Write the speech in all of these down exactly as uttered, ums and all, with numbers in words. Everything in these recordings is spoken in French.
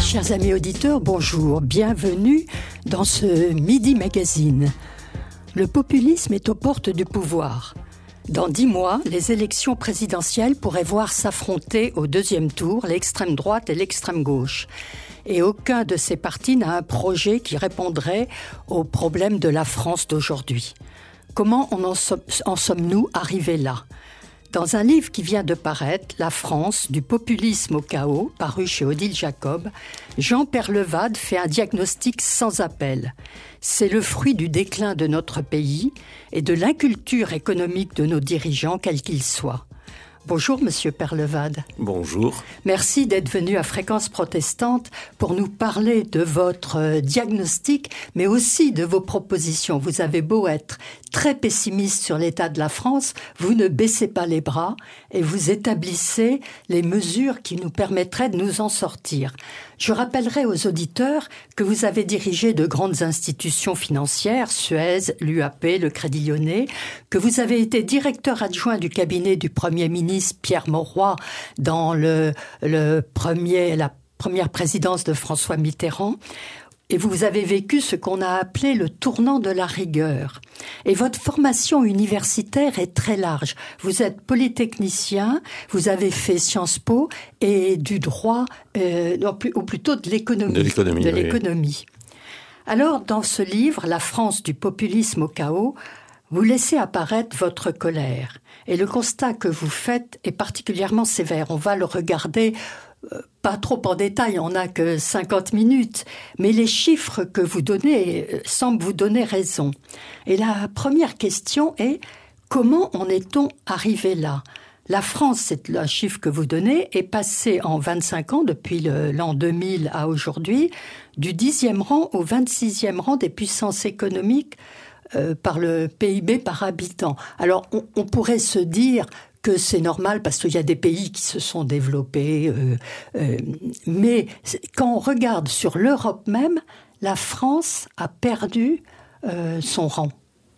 Chers amis auditeurs, bonjour, bienvenue dans ce Midi Magazine. Le populisme est aux portes du pouvoir. Dans dix mois, les élections présidentielles pourraient voir s'affronter au deuxième tour l'extrême droite et l'extrême gauche. Et aucun de ces partis n'a un projet qui répondrait aux problèmes de la France d'aujourd'hui. Comment en, en, en sommes-nous arrivés là ? Dans un livre qui vient de paraître, La France, du populisme au chaos, paru chez Odile Jacob, Jean Peyrelevade fait un diagnostic sans appel. C'est le fruit du déclin de notre pays et de l'inculture économique de nos dirigeants, quels qu'ils soient. Bonjour, Monsieur Peyrelevade. Bonjour. Merci d'être venu à Fréquence Protestante pour nous parler de votre diagnostic, mais aussi de vos propositions. Vous avez beau être très pessimiste sur l'état de la France, vous ne baissez pas les bras et vous établissez les mesures qui nous permettraient de nous en sortir. Je rappellerai aux auditeurs que vous avez dirigé de grandes institutions financières, Suez, l'U A P, le Crédit Lyonnais, que vous avez été directeur adjoint du cabinet du Premier ministre Pierre Mauroy dans le, le premier, la première présidence de François Mitterrand. Et vous avez vécu ce qu'on a appelé le tournant de la rigueur. Et votre formation universitaire est très large. Vous êtes polytechnicien, vous avez fait Sciences Po et du droit, euh, ou plutôt de l'économie. De l'économie, de oui. l'économie. Alors, dans ce livre, La France du populisme au chaos, vous laissez apparaître votre colère. Et le constat que vous faites est particulièrement sévère. On va le regarder euh, pas trop en détail, on n'a que cinquante minutes, mais les chiffres que vous donnez euh, semblent vous donner raison. Et la première question est, comment en est-on arrivé là ? La France, c'est le chiffre que vous donnez, est passée en vingt-cinq ans, depuis le, l'an deux mille à aujourd'hui, du dixième rang au vingt-sixième rang des puissances économiques euh, par le P I B par habitant. Alors, on, on pourrait se dire que c'est normal parce qu'il y a des pays qui se sont développés. Euh, euh, mais quand on regarde sur l'Europe même, la France a perdu euh, son rang.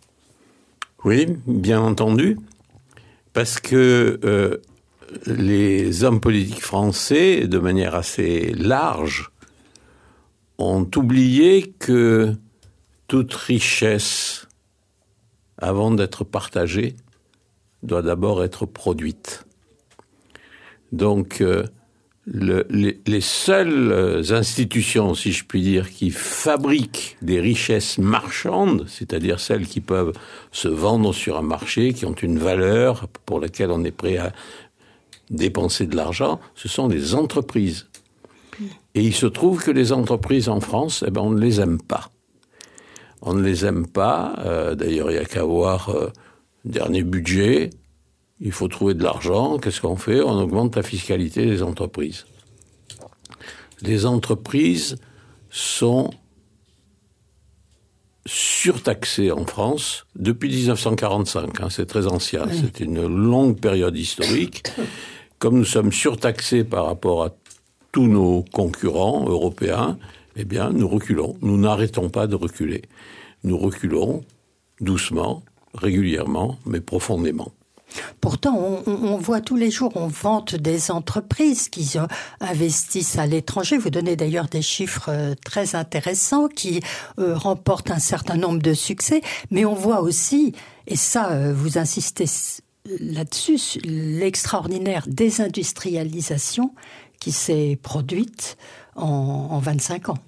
Oui, bien entendu, parce que euh, les hommes politiques français, de manière assez large, ont oublié que toute richesse, avant d'être partagée, doit d'abord être produite. Donc, euh, le, les, les seules institutions, si je puis dire, qui fabriquent des richesses marchandes, c'est-à-dire celles qui peuvent se vendre sur un marché, qui ont une valeur pour laquelle on est prêt à dépenser de l'argent, ce sont les entreprises. Et il se trouve que les entreprises en France, eh ben, on ne les aime pas. On ne les aime pas. Euh, d'ailleurs, il n'y a qu'à voir... Euh, Dernier budget, il faut trouver de l'argent. Qu'est-ce qu'on fait ? On augmente la fiscalité des entreprises. Les entreprises sont surtaxées en France depuis dix-neuf cent quarante-cinq. Hein, c'est très ancien. Oui. C'est une longue période historique. Comme nous sommes surtaxés par rapport à tous nos concurrents européens, eh bien, nous reculons. Nous n'arrêtons pas de reculer. Nous reculons doucement, régulièrement, mais profondément. Pourtant, on, on voit tous les jours, on vante des entreprises qui investissent à l'étranger. Vous donnez d'ailleurs des chiffres très intéressants qui euh, remportent un certain nombre de succès. Mais on voit aussi, et ça, vous insistez là-dessus, l'extraordinaire désindustrialisation qui s'est produite en, en vingt-cinq ans.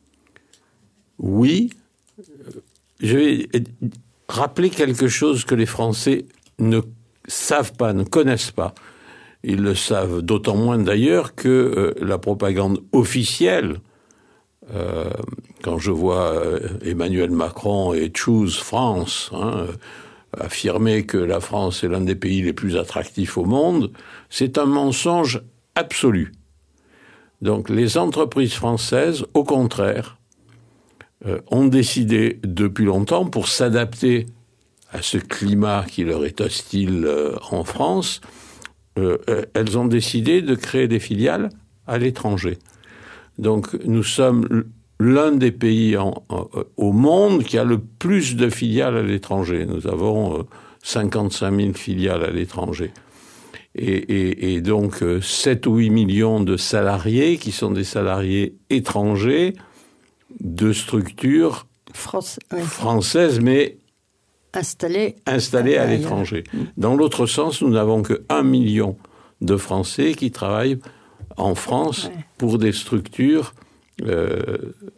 Oui, je vais rappeler quelque chose que les Français ne savent pas, ne connaissent pas. Ils le savent d'autant moins d'ailleurs que euh, la propagande officielle, euh, quand je vois euh, Emmanuel Macron et Choose France hein, euh, affirmer que la France est l'un des pays les plus attractifs au monde, c'est un mensonge absolu. Donc les entreprises françaises, au contraire, euh, ont décidé depuis longtemps, pour s'adapter à ce climat qui leur est hostile euh, en France, euh, elles ont décidé de créer des filiales à l'étranger. Donc nous sommes l'un des pays en, en, au monde qui a le plus de filiales à l'étranger. Nous avons euh, cinquante-cinq mille filiales à l'étranger. et, et, et donc sept ou huit millions de salariés qui sont des salariés étrangers de structures France, oui. françaises, mais installés, installés à l'étranger. Dans l'autre sens, nous n'avons que un million de Français qui travaillent en France ouais. pour des structures euh,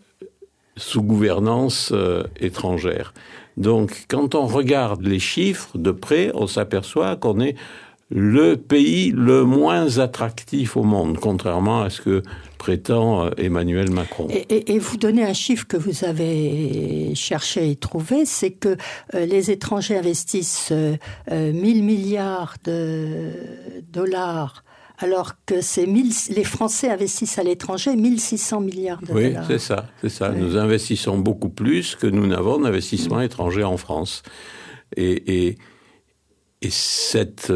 sous gouvernance euh, étrangère. Donc, quand on regarde les chiffres de près, on s'aperçoit qu'on est le pays le moins attractif au monde, contrairement à ce que prétend Emmanuel Macron. Et, et, et vous donnez un chiffre que vous avez cherché et trouvé, c'est que euh, les étrangers investissent euh, mille milliards de dollars, alors que c'est mille, les Français investissent à l'étranger mille six cents milliards de oui, dollars. Oui, c'est ça, c'est ça. Oui. Nous investissons beaucoup plus que nous n'avons d'investissement mmh. étranger en France. Et, et, et cette...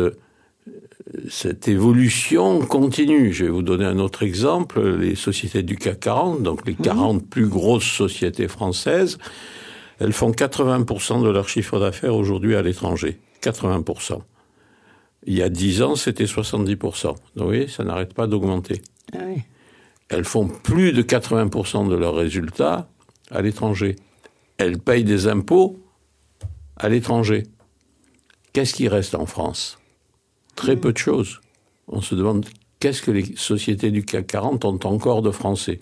Cette évolution continue. Je vais vous donner un autre exemple. Les sociétés du C A C quarante, donc les quarante mmh. plus grosses sociétés françaises, elles font quatre-vingts pour cent de leur chiffre d'affaires aujourd'hui à l'étranger. quatre-vingts pour cent. Il y a dix ans, c'était soixante-dix pour cent. Donc, vous voyez, ça n'arrête pas d'augmenter. Ah oui. Elles font plus de quatre-vingts pour cent de leurs résultats à l'étranger. Elles payent des impôts à l'étranger. Qu'est-ce qui reste en France ? Très peu de choses. On se demande qu'est-ce que les sociétés du C A C quarante ont encore de français.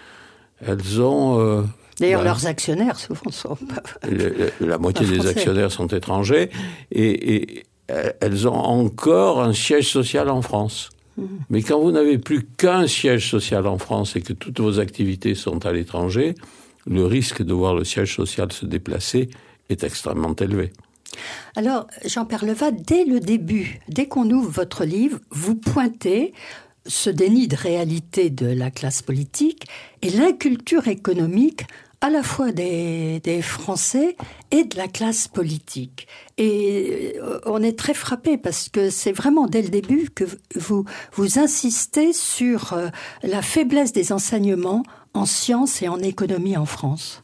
Elles ont... Euh, D'ailleurs, bah, leurs actionnaires, souvent, sont pas... Le, le, la moitié des actionnaires sont étrangers et, et elles ont encore un siège social en France. Mmh. Mais quand vous n'avez plus qu'un siège social en France et que toutes vos activités sont à l'étranger, le risque de voir le siège social se déplacer est extrêmement élevé. Alors, Jean-Pierre Levade, dès le début, dès qu'on ouvre votre livre, vous pointez ce déni de réalité de la classe politique et l'inculture économique à la fois des, des Français et de la classe politique. Et on est très frappé parce que c'est vraiment dès le début que vous, vous insistez sur la faiblesse des enseignements en sciences et en économie en France.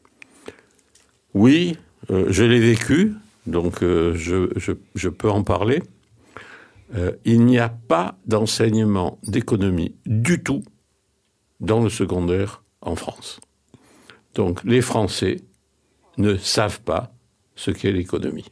Oui, euh, je l'ai vécu. Donc, euh, je, je, je peux en parler. Euh, il n'y a pas d'enseignement d'économie du tout dans le secondaire en France. Donc, les Français ne savent pas ce qu'est l'économie.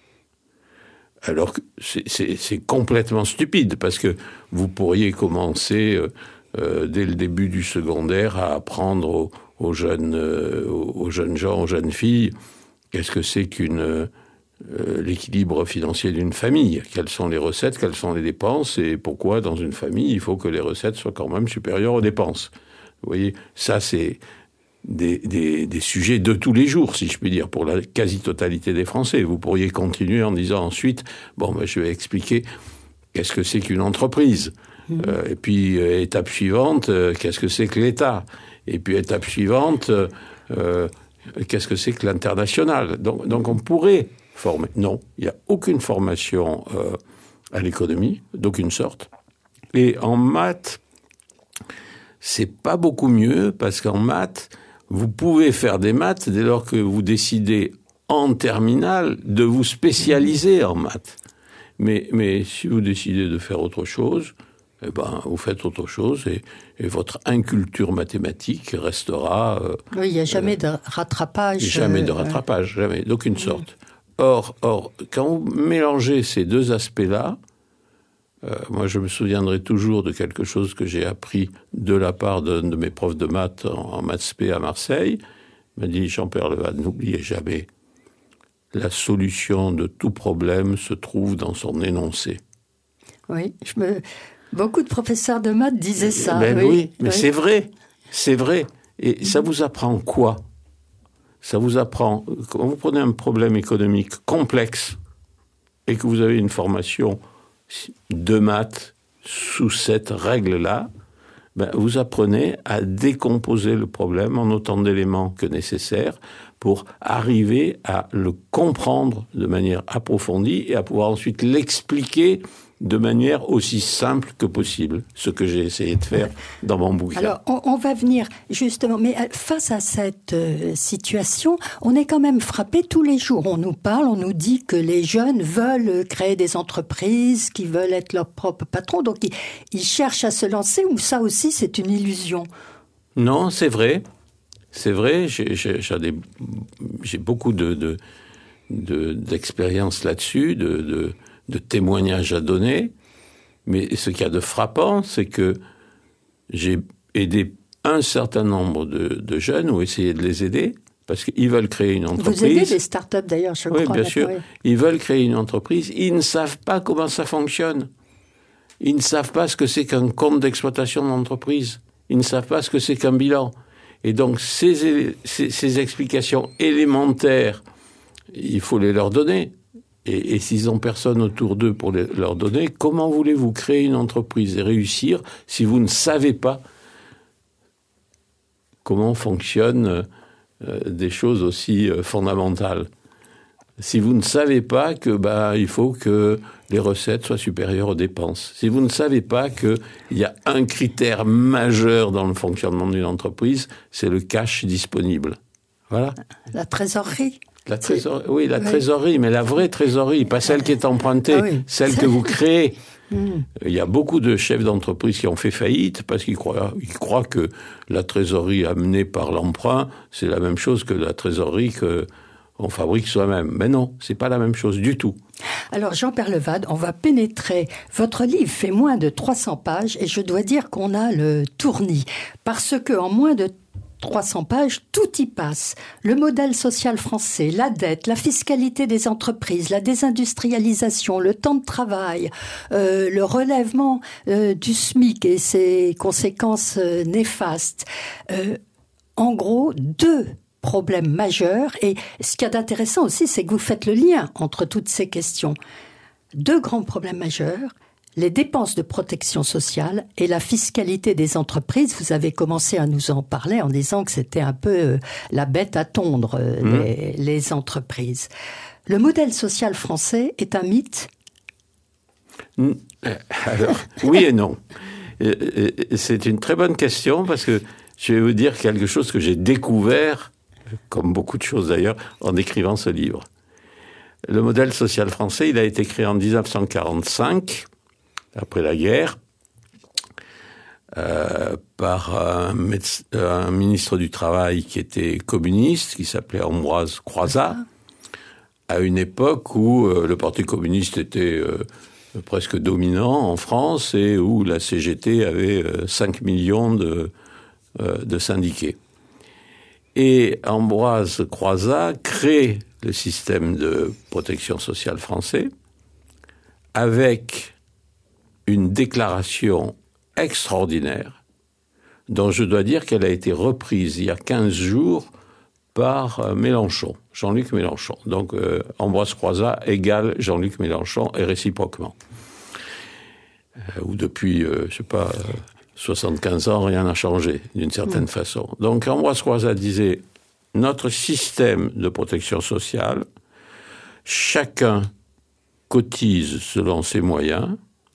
Alors que c'est, c'est, c'est complètement stupide, parce que vous pourriez commencer euh, euh, dès le début du secondaire à apprendre aux, aux, jeunes, euh, aux jeunes gens, aux jeunes filles, qu'est-ce que c'est qu'une... Euh, l'équilibre financier d'une famille, quelles sont les recettes, quelles sont les dépenses et pourquoi dans une famille il faut que les recettes soient quand même supérieures aux dépenses. Vous voyez, ça c'est des, des, des sujets de tous les jours, si je puis dire, pour la quasi-totalité des Français. Vous pourriez continuer en disant ensuite, bon, ben, je vais expliquer qu'est-ce que c'est qu'une entreprise. Mmh. Euh, et puis, euh, étape suivante, euh, qu'est-ce que c'est que l'État. Et puis, étape suivante, euh, qu'est-ce que c'est que l'international. Donc, donc on pourrait... Formé. Non, il n'y a aucune formation euh, à l'économie, d'aucune sorte. Et en maths, c'est pas beaucoup mieux, parce qu'en maths, vous pouvez faire des maths dès lors que vous décidez en terminale de vous spécialiser en maths. Mais, mais si vous décidez de faire autre chose, eh ben, vous faites autre chose et, et votre inculture mathématique restera... Euh, oui, il n'y a jamais euh, de rattrapage. Jamais de rattrapage, euh, jamais, d'aucune oui. sorte. Or, or, quand vous mélangez ces deux aspects-là, euh, moi je me souviendrai toujours de quelque chose que j'ai appris de la part d'un de mes profs de maths en, en maths spé à Marseille. Il m'a dit, Jean-Pierre Levade, n'oubliez jamais, la solution de tout problème se trouve dans son énoncé. Oui, je me... beaucoup de professeurs de maths disaient ça. Ben oui, oui, mais oui. c'est vrai, c'est vrai. Et ça vous apprend quoi ? Ça vous apprend, quand vous prenez un problème économique complexe et que vous avez une formation de maths sous cette règle-là, ben vous apprenez à décomposer le problème en autant d'éléments que nécessaire pour arriver à le comprendre de manière approfondie et à pouvoir ensuite l'expliquer de manière aussi simple que possible, ce que j'ai essayé de faire dans mon bouquin. Alors, on, on va venir justement, mais face à cette euh, situation, on est quand même frappé tous les jours. On nous parle, on nous dit que les jeunes veulent créer des entreprises, qu'ils veulent être leurs propres patrons, donc ils, ils cherchent à se lancer, ou ça aussi c'est une illusion? Non, c'est vrai. C'est vrai, j'ai, j'ai, j'ai, des, j'ai beaucoup de, de, de, d'expérience là-dessus, de, de, de témoignages à donner. Mais ce qu'il y a de frappant, c'est que j'ai aidé un certain nombre de, de jeunes, ou essayé de les aider, parce qu'ils veulent créer une entreprise. Vous aidez des startups d'ailleurs, je oui, crois. Oui, bien sûr. Oui. Ils veulent créer une entreprise, ils ne savent pas comment ça fonctionne. Ils ne savent pas ce que c'est qu'un compte d'exploitation d'entreprise. Ils ne savent pas ce que c'est qu'un bilan. Et donc, ces, ces, ces explications élémentaires, il faut les leur donner. Et, et s'ils n'ont personne autour d'eux pour les, leur donner, comment voulez-vous créer une entreprise et réussir si vous ne savez pas comment fonctionnent euh, des choses aussi euh, fondamentales? Si vous ne savez pas que bah, il faut que les recettes soient supérieures aux dépenses, si vous ne savez pas qu'il y a un critère majeur dans le fonctionnement d'une entreprise, c'est le cash disponible. Voilà. La trésorerie. La trésorerie, oui, la oui. trésorerie, mais la vraie trésorerie, pas celle qui est empruntée, ah oui. celle que vous créez. Mmh. Il y a beaucoup de chefs d'entreprise qui ont fait faillite parce qu'ils croient, ils croient que la trésorerie amenée par l'emprunt, c'est la même chose que la trésorerie que on fabrique soi-même. Mais non, c'est pas la même chose du tout. Alors, Jean Peyrelevade, on va pénétrer. Votre livre fait moins de trois cents pages et je dois dire qu'on a le tournis. Parce que en moins de trois cents pages, tout y passe. Le modèle social français, la dette, la fiscalité des entreprises, la désindustrialisation, le temps de travail, euh, le relèvement euh, du SMIC et ses conséquences euh, néfastes. Euh, en gros, deux problème majeur. Et ce qu'il y a d'intéressant aussi, c'est que vous faites le lien entre toutes ces questions. Deux grands problèmes majeurs, les dépenses de protection sociale et la fiscalité des entreprises. Vous avez commencé à nous en parler en disant que c'était un peu euh, la bête à tondre, euh, mmh. les, les entreprises. Le modèle social français est un mythe? Alors, oui et non. C'est une très bonne question parce que je vais vous dire quelque chose que j'ai découvert, comme beaucoup de choses d'ailleurs, en écrivant ce livre. Le modèle social français, il a été créé en dix-neuf cent quarante-cinq, après la guerre, euh, par un, méde- un ministre du Travail qui était communiste, qui s'appelait Ambroise Croizat, à une époque où euh, le Parti communiste était euh, presque dominant en France et où la C G T avait euh, cinq millions de, euh, de syndiqués. Et Ambroise Croizat crée le système de protection sociale français avec une déclaration extraordinaire dont je dois dire qu'elle a été reprise il y a quinze jours par Mélenchon, Jean-Luc Mélenchon. Donc euh, Ambroise Croizat égale Jean-Luc Mélenchon et réciproquement. Euh, ou depuis, euh, je sais pas... Euh, soixante-quinze ans, rien n'a changé, d'une certaine mmh. façon. Donc, Ambroise Croizat disait, notre système de protection sociale, chacun cotise selon ses moyens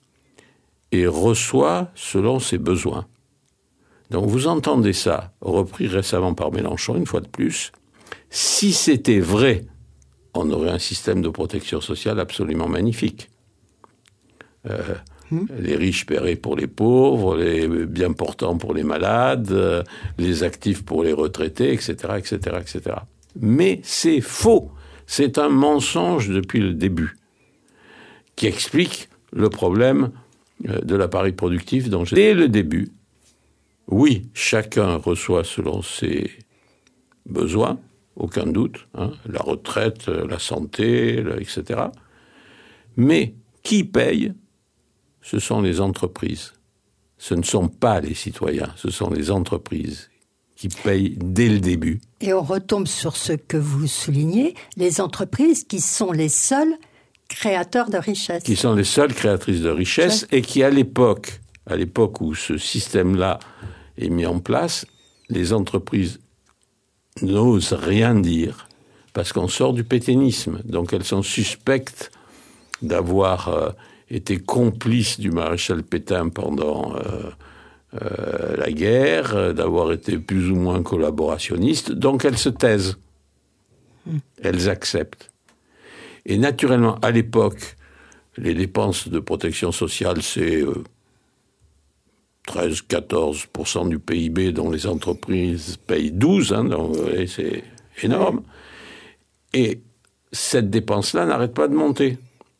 et reçoit selon ses besoins. Donc, vous entendez ça, repris récemment par Mélenchon, une fois de plus. Si c'était vrai, on aurait un système de protection sociale absolument magnifique. Euh, Les riches paieraient pour les pauvres, les bien portants pour les malades, les actifs pour les retraités, et cetera, et cetera, et cetera. Mais c'est faux. C'est un mensonge depuis le début qui explique le problème de l'appareil productif dont j'ai... Dès le début, oui, chacun reçoit selon ses besoins, aucun doute, hein, la retraite, la santé, et cetera. Mais qui paye ? Ce sont les entreprises. Ce ne sont pas les citoyens, ce sont les entreprises qui payent dès le début. Et on retombe sur ce que vous soulignez, les entreprises qui sont les seuls créateurs de richesse. Qui sont les seules créatrices de richesse et qui, à l'époque, à l'époque où ce système-là est mis en place, les entreprises n'osent rien dire parce qu'on sort du pétainisme. Donc elles sont suspectes d'avoir... Euh, était complice du maréchal Pétain pendant euh, euh, la guerre, d'avoir été plus ou moins collaborationniste, donc elles se taisent. Mmh. Elles acceptent. Et naturellement, à l'époque, les dépenses de protection sociale, c'est euh, treize à quatorze pour cent du P I B, dont les entreprises payent douze, hein, donc, et c'est énorme. Et cette dépense-là n'arrête pas de monter.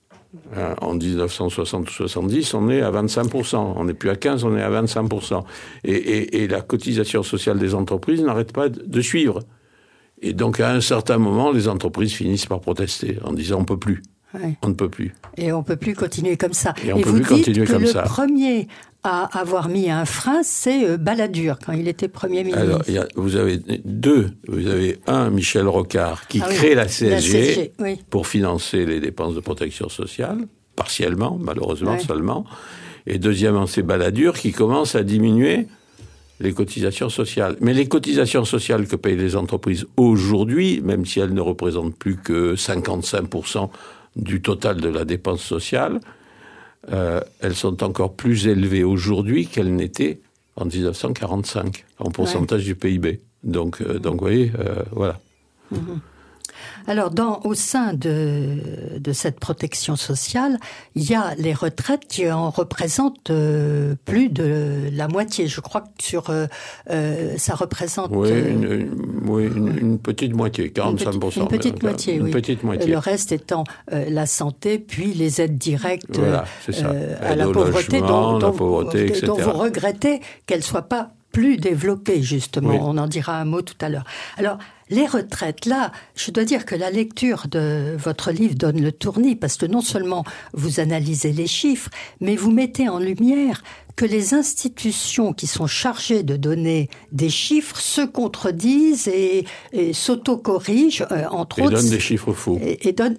En dix-neuf cent soixante ou soixante-dix, on est à vingt-cinq pour cent. On n'est plus à quinze, on est à vingt-cinq pour cent. Et, et, et la cotisation sociale des entreprises n'arrête pas de suivre. Et donc, à un certain moment, les entreprises finissent par protester en disant « on ne peut plus ». Ouais. On ne peut plus. Et on ne peut plus continuer comme ça. Et on et peut vous plus dites continuer que comme le ça. Le premier à avoir mis un frein, c'est Balladur, quand il était Premier ministre. Alors, il y a, vous avez deux. Vous avez un, Michel Rocard, qui ah crée oui, la C S G, la C S G oui. pour financer les dépenses de protection sociale, partiellement, malheureusement ouais. seulement. Et deuxièmement, c'est Balladur qui commence à diminuer les cotisations sociales. Mais les cotisations sociales que payent les entreprises aujourd'hui, même si elles ne représentent plus que cinquante-cinq pour cent du total de la dépense sociale, euh, elles sont encore plus élevées aujourd'hui qu'elles n'étaient en dix-neuf cent quarante-cinq, en pourcentage ouais. du P I B. Donc, euh, donc vous voyez, euh, voilà. Mmh. Alors, dans, au sein de, de cette protection sociale, il y a les retraites qui en représentent euh, plus de la moitié. Je crois que sur, euh, euh, ça représente... Oui, une, une, oui une, une petite moitié, quarante-cinq pour cent. Une petite, une petite moitié, une oui. Petite moitié. Le reste étant euh, la santé, puis les aides directes voilà, c'est ça. Euh, à la pauvreté, dont, la pauvreté, dont, dont vous regrettez qu'elle ne soit pas plus développée, justement. Oui. On en dira un mot tout à l'heure. Alors, les retraites, là, je dois dire que la lecture de votre livre donne le tournis, parce que non seulement vous analysez les chiffres, mais vous mettez en lumière que les institutions qui sont chargées de donner des chiffres se contredisent et, et s'auto-corrigent, euh, entre et autres. Et donnent des chiffres faux. Et, et donne,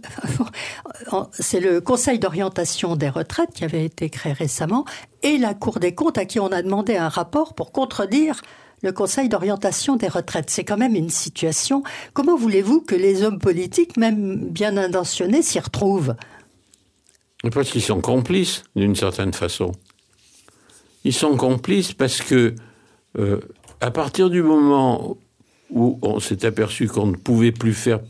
c'est le Conseil d'orientation des retraites qui avait été créé récemment, et la Cour des comptes à qui on a demandé un rapport pour contredire le Conseil d'orientation des retraites. C'est quand même une situation. Comment voulez-vous que les hommes politiques, même bien intentionnés, s'y retrouvent ? Parce qu'ils sont complices, d'une certaine façon. Ils sont complices parce que, euh, à partir du moment où on s'est aperçu qu'on ne pouvait plus faire